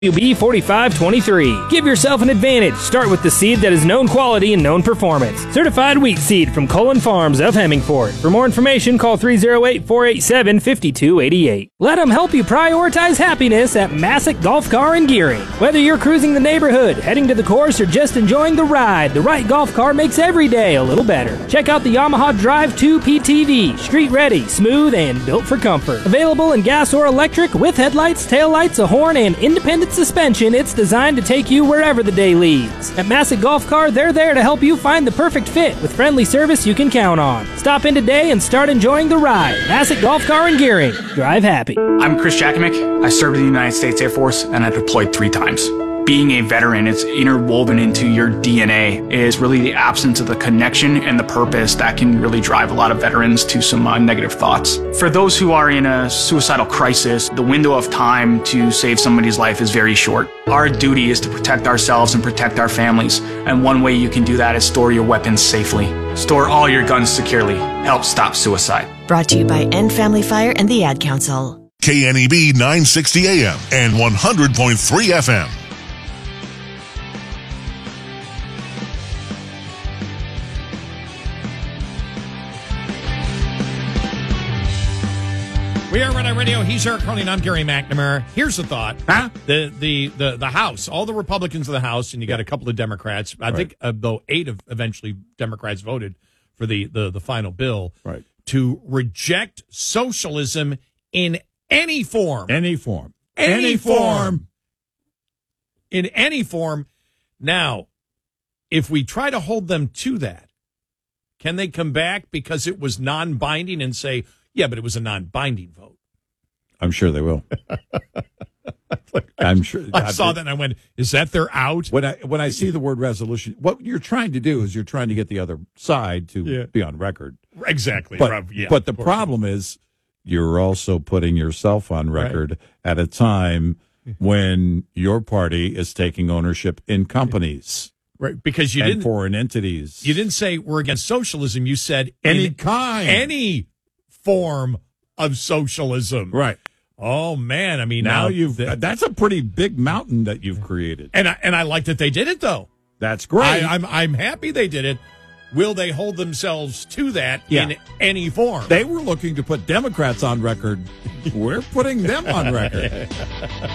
WB4523. Give yourself an advantage. Start with the seed that is known quality and known performance. Certified wheat seed from Cullen Farms of Hemingford. For more information, call 308-487-5288. Let them help you prioritize happiness at Massick Golf Car and Gearing. Whether you're cruising the neighborhood, heading to the course, or just enjoying the ride, the right golf car makes every day a little better. Check out the Yamaha Drive 2 PTV. Street ready, smooth, and built for comfort. Available in gas or electric with headlights, taillights, a horn, and independent suspension. It's designed to take you wherever the day leads. At Massick Golf Car, they're there to help you find the perfect fit with friendly service you can count on. Stop in today and start enjoying the ride. Massick Golf Car and Gearing. Drive happy. I'm Chris Jakomick. I served in the United States Air Force and I deployed 3 times. Being a veteran, it's interwoven into your DNA. It is really the absence of the connection and the purpose that can really drive a lot of veterans to some negative thoughts. For those who are in a suicidal crisis, the window of time to save somebody's life is very short. Our duty is to protect ourselves and protect our families. And one way you can do that is store your weapons safely. Store all your guns securely. Help stop suicide. Brought to you by End Family Fire and the Ad Council. KNEB 960 AM and 100.3 FM. We are Red Eye Radio. He's Eric Cronin. I'm Gary McNamara. Here's the thought. Huh? The House, all the Republicans of the House, and you got a couple of Democrats. I think, though, 8 of eventually Democrats voted for the final bill. Right. To reject socialism in any form. Any form. Any form. In any form. Now, if we try to hold them to that, can they come back because it was non-binding and say, yeah, but it was a non-binding vote? I'm sure they will. I'm sure. I saw that and I went, is that their out? When I see the word resolution, what you're trying to do is you're trying to get the other side to be on record. Exactly. But the problem is you're also putting yourself on record at a time when your party is taking ownership in companies. Right, because you didn't foreign entities. You didn't say we're against socialism. You said any kind. Any form of socialism. Right. Oh man, I mean now that's a pretty big mountain that you've created. And I like that they did it though. That's great. I'm happy they did it. Will they hold themselves to that in any form? They were looking to put Democrats on record. We're putting them on record.